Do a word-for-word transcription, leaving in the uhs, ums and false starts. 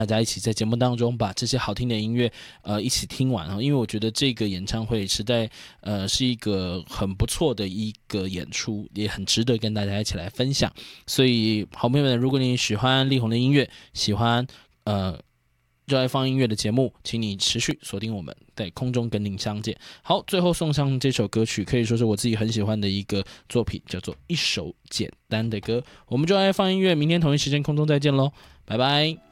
大家一起在节目当中把这些好听的音乐呃一起听完啊，因为我觉得这个演唱会实在呃是一个很不错的一个演出，也很值得跟大家一起来分享。所以好朋友们，如果你喜欢力宏的音乐，喜欢呃热爱放音乐的节目，请你持续锁定我们，在空中跟您相见。好，最后送上这首歌曲，可以说是我自己很喜欢的一个作品，叫做《一首简单的歌》。我们就爱放音乐，明天同一时间空中再见喽，拜拜。